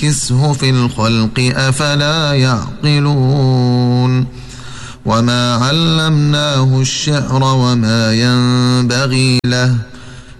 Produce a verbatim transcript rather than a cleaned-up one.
ننكسه في الخلق أفلا يعقلون وما علمناه الشعر وما ينبغي له